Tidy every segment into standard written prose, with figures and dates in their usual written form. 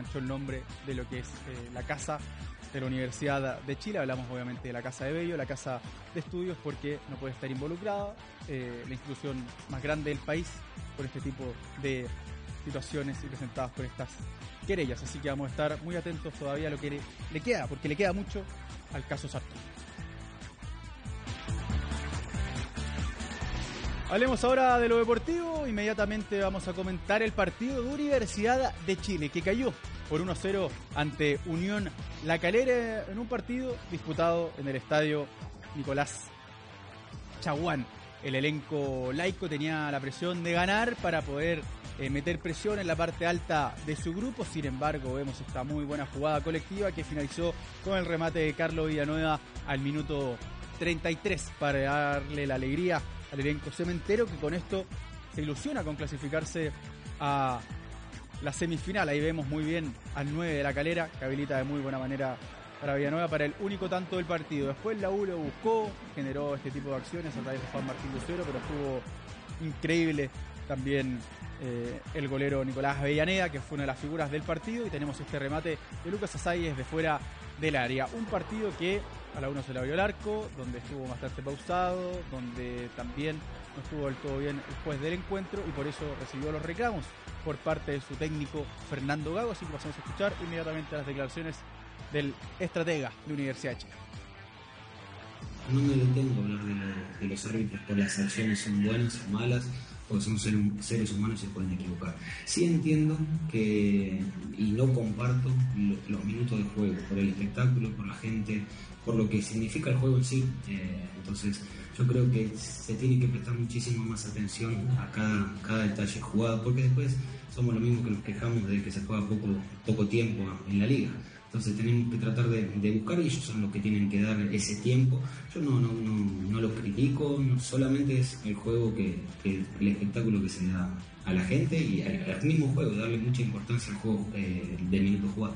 mucho el nombre de lo que es la casa de la Universidad de Chile. Hablamos obviamente de la Casa de Bello, la casa de estudios, porque no puede estar involucrada la institución más grande del país por este tipo de situaciones y presentadas por estas querellas. Así que vamos a estar muy atentos todavía a lo que le queda, porque le queda mucho al caso Sartor. Hablemos ahora de lo deportivo. Inmediatamente vamos a comentar el partido de Universidad de Chile, que cayó por 1-0 ante Unión La Calera en un partido disputado en el estadio Nicolás Chaguán. El elenco laico tenía la presión de ganar para poder meter presión en la parte alta de su grupo. Sin embargo, vemos esta muy buena jugada colectiva que finalizó con el remate de Carlos Villanueva al minuto 33 para darle la alegría al elenco cementero, que con esto se ilusiona con clasificarse a la semifinal. Ahí vemos muy bien al 9 de La Calera, que habilita de muy buena manera para Villanueva para el único tanto del partido. Después la U lo buscó, generó este tipo de acciones a través de Juan Martín Lucero, pero estuvo increíble también el golero Nicolás Avellaneda, que fue una de las figuras del partido, y tenemos este remate de Lucas Asayes de fuera del área. Un partido que a la 1 se le abrió el arco, donde estuvo bastante pausado, donde también no estuvo del todo bien el juez del encuentro, y por eso recibió los reclamos por parte de su técnico Fernando Gago. Así que pasamos a escuchar inmediatamente las declaraciones del estratega de Universidad de Chile. No me detengo a hablar de los árbitros por las acciones son buenas o malas, porque son seres humanos y se pueden equivocar. Sí entiendo que, y no comparto los minutos de juego, por el espectáculo, por la gente, por lo que significa el juego en sí. Entonces yo creo que se tiene que prestar muchísimo más atención a cada detalle jugado, porque después somos lo mismo que nos quejamos de que se juega poco tiempo en la liga. Entonces tenemos que tratar de buscar, y ellos son los que tienen que dar ese tiempo. Yo no los critico, solamente es el juego, el espectáculo que se da a la gente y al mismo juego, darle mucha importancia al juego de minutos jugados.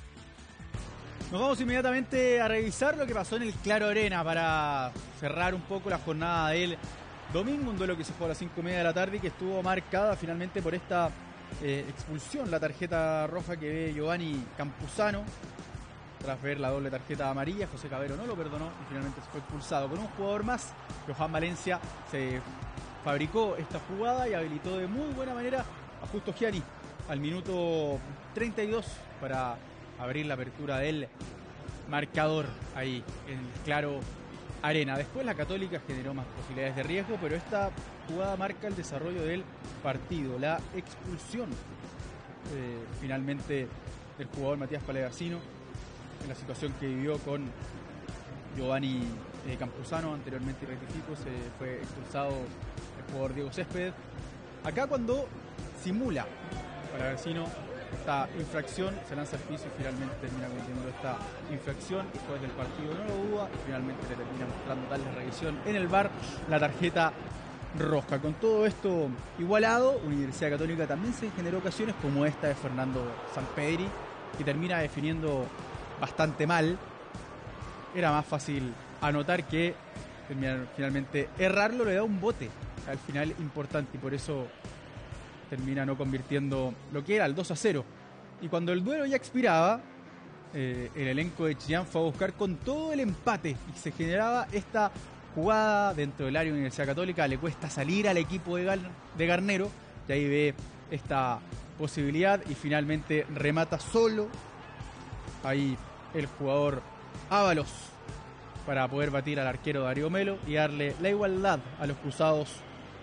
Nos vamos inmediatamente a revisar lo que pasó en el Claro Arena para cerrar un poco la jornada del domingo, un duelo que se jugó a las 5:30 de la tarde y que estuvo marcada finalmente por esta expulsión, la tarjeta roja que ve Giovanni Campuzano tras ver la doble tarjeta amarilla. José Cabero no lo perdonó y finalmente se fue expulsado. Con un jugador más, Johan Valencia se fabricó esta jugada y habilitó de muy buena manera a Justo Gianni al minuto 32 para abrir la apertura del marcador ahí en el Claro Arena. Después la Católica generó más posibilidades de riesgo, pero esta jugada marca el desarrollo del partido, la expulsión finalmente del jugador Matías Palavecino en la situación que vivió con Giovanni Campuzano. Anteriormente, y rectifico, se fue expulsado el jugador Diego Céspedes. Acá cuando simula Palavecino esta infracción, se lanza al piso y finalmente termina cometiendo esta infracción. Después del partido no lo duda y finalmente le termina mostrando tal la revisión en el VAR la tarjeta roja. Con todo esto igualado, Universidad Católica también se generó ocasiones como esta de Fernando Sampedri, que termina definiendo bastante mal. Era más fácil anotar que terminar finalmente errarlo. Le da un bote al final importante y por eso termina no convirtiendo lo que era el 2-0. Y cuando el duelo ya expiraba, el elenco de Chillán fue a buscar con todo el empate y se generaba esta jugada dentro del área de Universidad Católica. Le cuesta salir al equipo de Garnero y ahí ve esta posibilidad y finalmente remata solo ahí el jugador Ábalos para poder batir al arquero Darío Melo y darle la igualdad a los cruzados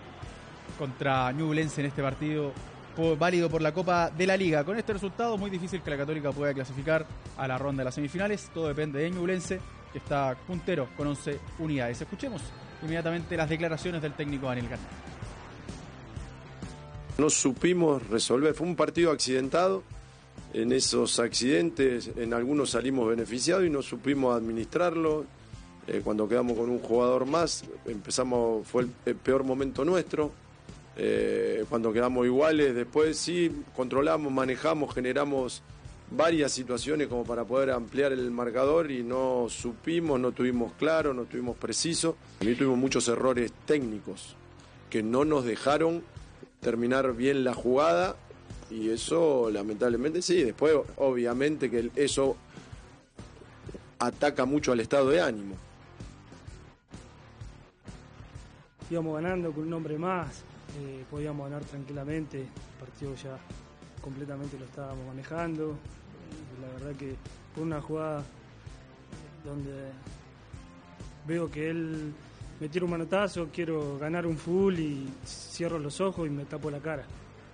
contra Ñublense en este partido válido por la Copa de la Liga. Con este resultado muy difícil que la Católica pueda clasificar a la ronda de las semifinales. Todo depende de Ñublense, que está puntero con 11 unidades. Escuchemos inmediatamente las declaraciones del técnico Daniel Garnero. No supimos resolver, fue un partido accidentado. En esos accidentes, en algunos salimos beneficiados y no supimos administrarlo. Cuando quedamos con un jugador más, fue el peor momento nuestro. Cuando quedamos iguales, después sí, controlamos, manejamos, generamos varias situaciones como para poder ampliar el marcador y no supimos, no tuvimos claro, no tuvimos preciso. También tuvimos muchos errores técnicos que no nos dejaron terminar bien la jugada Y eso, lamentablemente, sí. Después, obviamente, que eso ataca mucho al estado de ánimo. Íbamos ganando con un hombre más, podíamos ganar tranquilamente, el partido ya completamente lo estábamos manejando. La verdad que por una jugada donde veo que él me tira un manotazo, quiero ganar un full y cierro los ojos y me tapo la cara.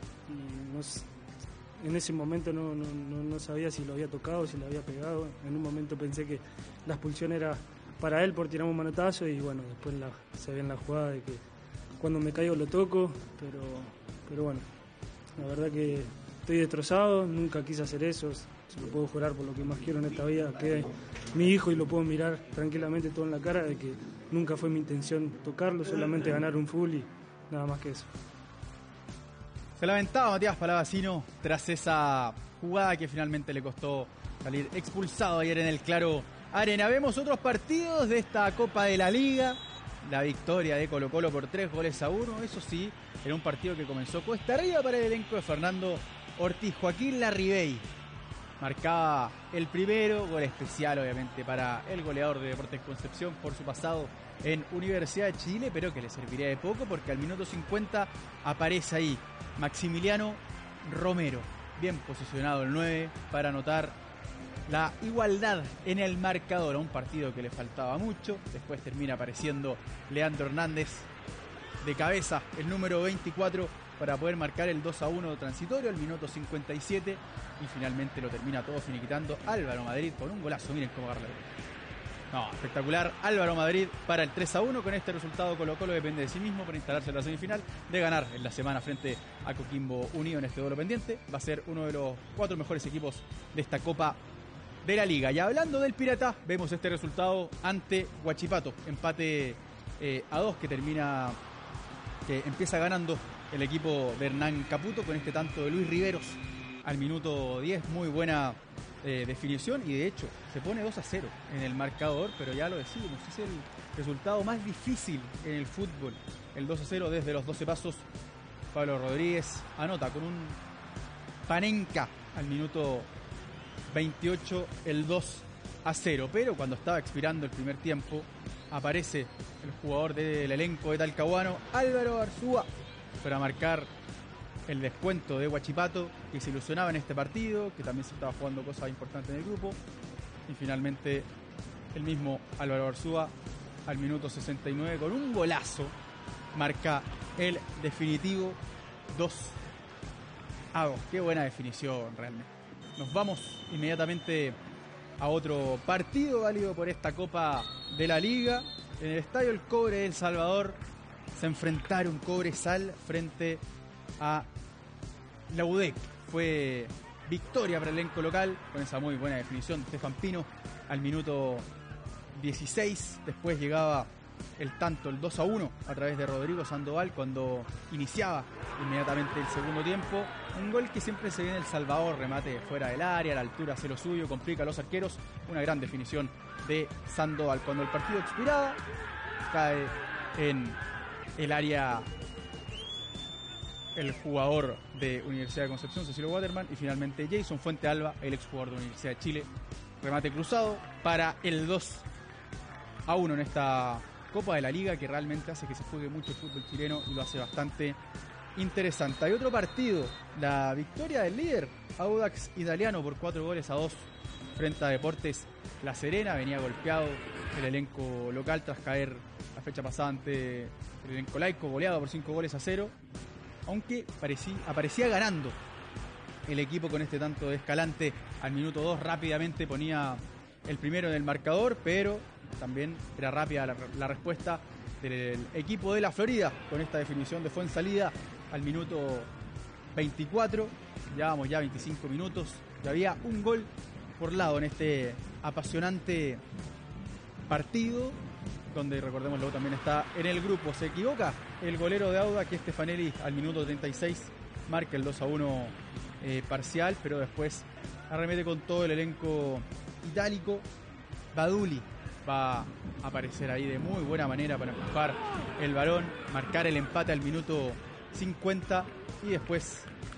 Y en ese momento no sabía si lo había tocado, si lo había pegado. En un momento pensé que la expulsión era para él por tirar un manotazo y bueno, después se ve en la jugada de que cuando me caigo lo toco, pero bueno, la verdad que estoy destrozado, nunca quise hacer eso, se lo puedo jurar por lo que más quiero en esta vida, que es mi hijo, y lo puedo mirar tranquilamente todo en la cara de que nunca fue mi intención tocarlo, solamente ganar un full y nada más que eso. Se lamentaba Matías Palavecino tras esa jugada que finalmente le costó salir expulsado ayer en el Claro Arena. Vemos otros partidos de esta Copa de la Liga. La victoria de Colo-Colo por 3-1, eso sí, era un partido que comenzó cuesta arriba para el elenco de Fernando Ortiz. Joaquín Larribey marcaba el primero, gol especial obviamente para el goleador de Deportes Concepción por su pasado en Universidad de Chile, pero que le serviría de poco porque al minuto 50 aparece ahí Maximiliano Romero, bien posicionado el 9 para anotar la igualdad en el marcador a un partido que le faltaba mucho. Después termina apareciendo Leandro Hernández de cabeza, el número 24, para poder marcar el 2-1 transitorio al minuto 57 y finalmente lo termina todo finiquitando Álvaro Madrid con un golazo. Miren cómo agarra. No, espectacular. Álvaro Madrid para el 3-1. Con este resultado Colo-Colo depende de sí mismo para instalarse en la semifinal, de ganar en la semana frente a Coquimbo Unido en este duelo pendiente. Va a ser uno de los 4 mejores equipos de esta Copa de la Liga. Y hablando del Pirata, vemos este resultado ante Huachipato, empate a 2 que empieza ganando el equipo de Hernán Caputo con este tanto de Luis Riveros al minuto 10, muy buena definición, y de hecho se pone 2-0 en el marcador, pero ya lo decimos, es el resultado más difícil en el fútbol, el 2-0 desde los 12 pasos. Pablo Rodríguez anota con un Panenka al minuto 28 el 2-0, pero cuando estaba expirando el primer tiempo aparece el jugador del elenco de Talcahuano, Álvaro Arzúa, para marcar el descuento de Huachipato, que se ilusionaba en este partido, que también se estaba jugando cosas importantes en el grupo, y finalmente el mismo Álvaro Arzúa al minuto 69 con un golazo marca el definitivo 2-2. Qué buena definición realmente. Nos vamos inmediatamente a otro partido válido por esta Copa de la Liga. En el Estadio El Cobre de El Salvador se enfrentaron Cobresal frente a la UDEC. Fue victoria para el elenco local con esa muy buena definición de Stefan Pino al minuto 16. Después llegaba el tanto, el 2-1 a través de Rodrigo Sandoval cuando iniciaba inmediatamente el segundo tiempo. Un gol que siempre se ve en El Salvador, remate fuera del área, a la altura hace lo suyo, complica a los arqueros. Una gran definición de Sandoval. Cuando el partido expiraba, cae en el área el jugador de Universidad de Concepción, Cecilio Waterman, y finalmente Jason Fuente Alba, el exjugador de Universidad de Chile. Remate cruzado para el 2-1 en esta Copa de la Liga, que realmente hace que se juegue mucho el fútbol chileno y lo hace bastante interesante. Hay otro partido, la victoria del líder Audax Italiano por 4-2 frente a Deportes La Serena. Venía golpeado el elenco local tras caer la fecha pasada ante el elenco laico, goleado por 5-0, aunque aparecía ganando el equipo con este tanto de Escalante al minuto 2. Rápidamente ponía el primero en el marcador, pero también era rápida la respuesta del equipo de la Florida con esta definición de Fuensalida al minuto 24. Llevábamos ya 25 minutos y había un gol por lado en este apasionante partido, donde recordémoslo también está en el grupo. Se equivoca el golero de Audax, que es Stefanelli, al minuto 36 marca el 2-1 parcial, pero después arremete con todo el elenco itálico. Baduli va a aparecer ahí de muy buena manera para empujar el balón, marcar el empate al minuto 50 y después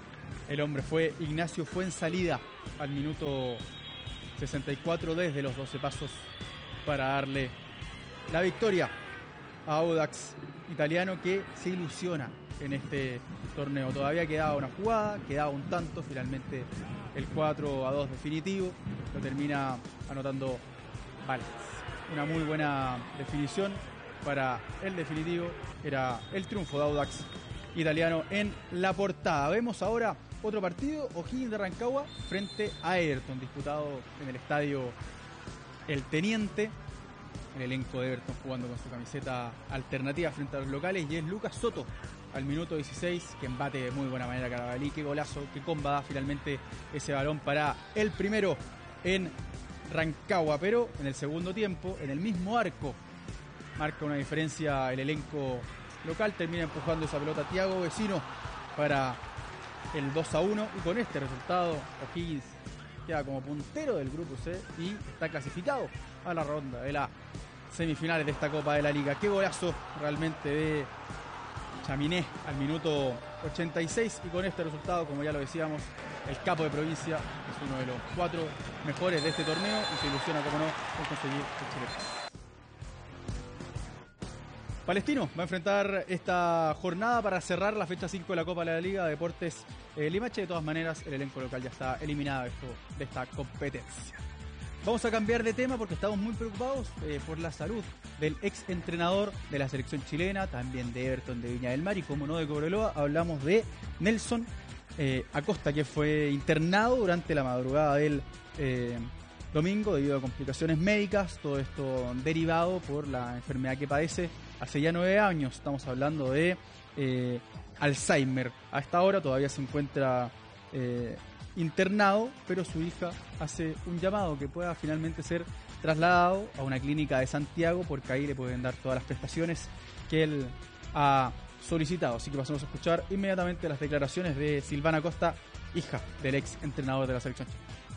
el hombre fue Ignacio Fuenzalida al minuto 64 desde los 12 pasos para darle la victoria a Audax Italiano, que se ilusiona en este torneo. Todavía quedaba una jugada, quedaba un tanto, finalmente el 4-2 definitivo lo termina anotando Valens. Una muy buena definición para el definitivo, era el triunfo de Audax Italiano en la portada. Vemos ahora otro partido, O'Higgins de Rancagua frente a Everton, disputado en el estadio El Teniente. El elenco de Everton jugando con su camiseta alternativa frente a los locales, y es Lucas Soto al minuto 16, que embate de muy buena manera Carabalí. Qué golazo, qué comba da finalmente ese balón para el primero en Rancagua. Pero en el segundo tiempo, en el mismo arco, marca una diferencia el elenco local, termina empujando esa pelota Thiago Vecino para el 2-1, y con este resultado O'Higgins queda como puntero del grupo C y está clasificado a la ronda de las semifinales de esta Copa de la Liga. Qué golazo realmente de Chaminé al minuto 86, y con este resultado, como ya lo decíamos, el capo de provincia es uno de los 4 mejores de este torneo y se ilusiona, como no, con conseguir el Chile. Palestino va a enfrentar esta jornada para cerrar la fecha 5 de la Copa de la Liga de Deportes Limache. De todas maneras, el elenco local ya está eliminado de esta competencia. Vamos a cambiar de tema porque estamos muy preocupados por la salud del ex entrenador de la selección chilena, también de Everton de Viña del Mar y como no de Cobreloa. Hablamos de Nelson Acosta, que fue internado durante la madrugada del domingo debido a complicaciones médicas. Todo esto derivado por la enfermedad que padece hace ya 9 años. Estamos hablando de Alzheimer. A esta hora todavía se encuentra internado, pero su hija hace un llamado que pueda finalmente ser trasladado a una clínica de Santiago, porque ahí le pueden dar todas las prestaciones que él ha solicitado. Así que pasamos a escuchar inmediatamente las declaraciones de Silvana Acosta, hija del ex entrenador de la selección.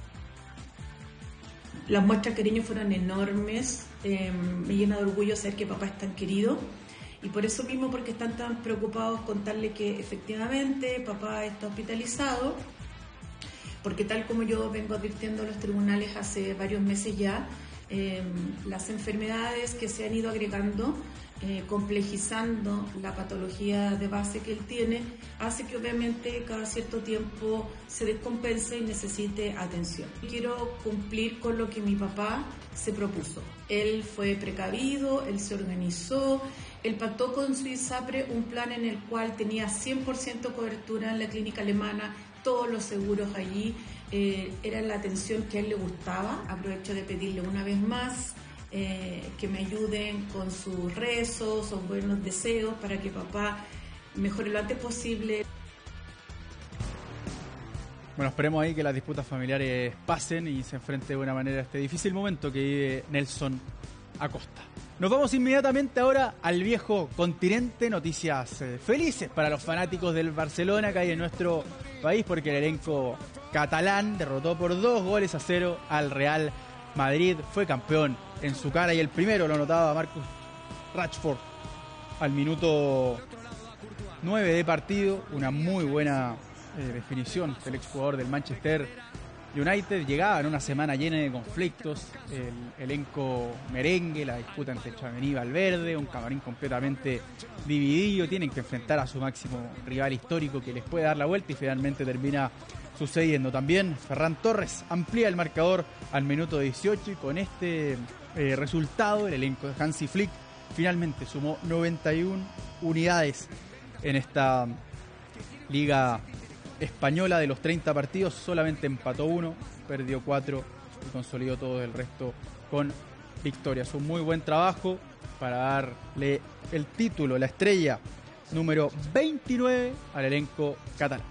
Las muestras de cariño fueron enormes, me llena de orgullo saber que papá es tan querido, y por eso mismo, porque están tan preocupados, contarle que efectivamente papá está hospitalizado, porque tal como yo vengo advirtiendo a los tribunales hace varios meses ya, las enfermedades que se han ido agregando, complejizando la patología de base que él tiene, hace que obviamente cada cierto tiempo se descompense y necesite atención. Quiero cumplir con lo que mi papá se propuso. Él fue precavido, él se organizó, él pactó con su ISAPRE un plan en el cual tenía 100% cobertura en la clínica alemana, todos los seguros allí, era la atención que a él le gustaba. Aprovecho de pedirle una vez más que me ayuden con sus rezos, sus buenos deseos para que papá mejore lo antes posible. Bueno, esperemos ahí que las disputas familiares pasen y se enfrente de buena manera a este difícil momento que vive Nelson Acosta. Nos vamos inmediatamente ahora al viejo continente. Noticias felices para los fanáticos del Barcelona que hay en nuestro país, porque el elenco catalán derrotó por 2-0 al Real Madrid. Fue campeón en su cara y el primero lo anotaba Marcus Rashford al minuto 9 de partido. Una muy buena definición del exjugador del Manchester United. Llegaba en una semana llena de conflictos, el elenco merengue, la disputa entre Tchouaméni y Valverde, un camarín completamente dividido. Tienen que enfrentar a su máximo rival histórico que les puede dar la vuelta y finalmente termina sucediendo. También Ferran Torres amplía el marcador al minuto 18 y con este resultado el elenco de Hansi Flick finalmente sumó 91 unidades en esta liga española. De los 30 partidos solamente empató 1, perdió 4 y consolidó todo el resto con victorias. Un muy buen trabajo para darle el título, la estrella número 29 al elenco catalán.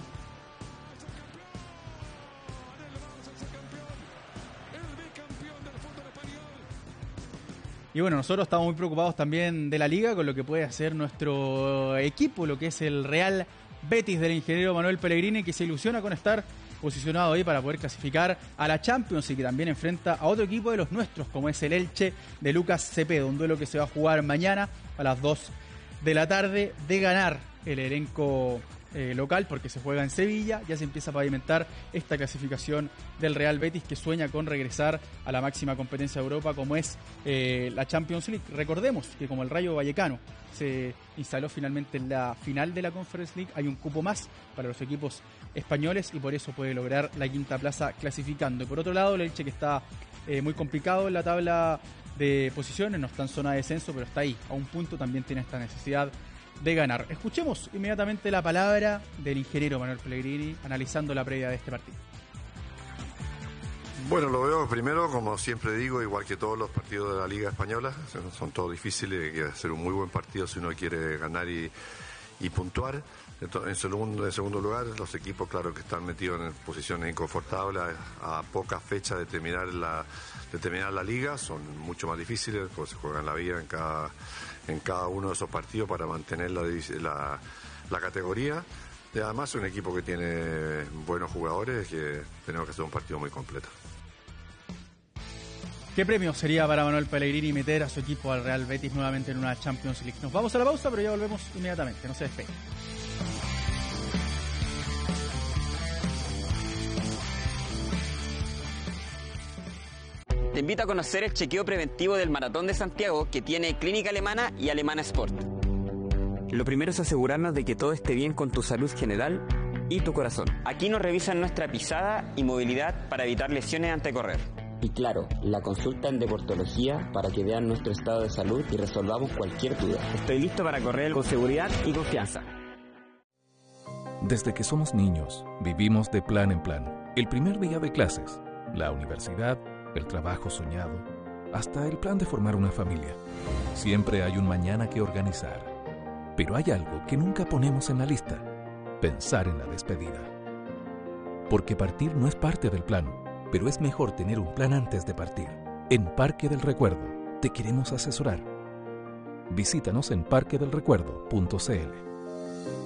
Y bueno, nosotros estamos muy preocupados también de la liga, con lo que puede hacer nuestro equipo, lo que es el Real Betis del ingeniero Manuel Pellegrini, que se ilusiona con estar posicionado ahí para poder clasificar a la Champions y que también enfrenta a otro equipo de los nuestros, como es el Elche de Lucas Cepeda, un duelo que se va a jugar mañana a las 2 de la tarde. De ganar el elenco local, porque se juega en Sevilla. Ya se empieza a pavimentar esta clasificación del Real Betis, que sueña con regresar a la máxima competencia de Europa, como es la Champions League. Recordemos que como el Rayo Vallecano se instaló finalmente en la final de la Conference League, hay un cupo más para los equipos españoles y por eso puede lograr la quinta plaza clasificando. Y por otro lado, el Elche, que está muy complicado en la tabla de posiciones, no está en zona de descenso, pero está ahí, a un punto, también tiene esta necesidad de ganar. Escuchemos inmediatamente la palabra del ingeniero Manuel Pellegrini analizando la previa de este partido. Bueno, lo veo primero, como siempre digo, igual que todos los partidos de la Liga Española, son todos difíciles, hay que hacer un muy buen partido si uno quiere ganar y puntuar. En segundo lugar, los equipos, claro, que están metidos en posiciones inconfortables a pocas fechas de terminar la liga, son mucho más difíciles, porque se juegan la vida en cada uno de esos partidos para mantener la categoría. Y además es un equipo que tiene buenos jugadores, que tenemos que hacer un partido muy completo. ¿Qué premio sería para Manuel Pellegrini meter a su equipo al Real Betis nuevamente en una Champions League? Nos vamos a la pausa, pero ya volvemos inmediatamente, no se despeguen. Te invito a conocer el chequeo preventivo del Maratón de Santiago que tiene Clínica Alemana y Alemana Sport. Lo primero es asegurarnos de que todo esté bien con tu salud general y tu corazón. Aquí nos revisan nuestra pisada y movilidad para evitar lesiones antes de correr. Y claro, la consulta en deportología para que vean nuestro estado de salud y resolvamos cualquier duda. Estoy listo para correr con seguridad y confianza. Desde que somos niños, vivimos de plan en plan. El primer día de clases, la universidad, el trabajo soñado, hasta el plan de formar una familia. Siempre hay un mañana que organizar. Pero hay algo que nunca ponemos en la lista: pensar en la despedida. Porque partir no es parte del plan, pero es mejor tener un plan antes de partir. En Parque del Recuerdo te queremos asesorar. Visítanos en parquedelrecuerdo.cl.